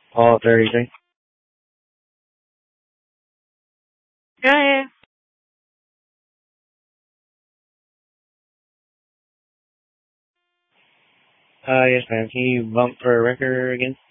Paul 33. Go ahead. Yes, ma'am. Can you bump for a record again?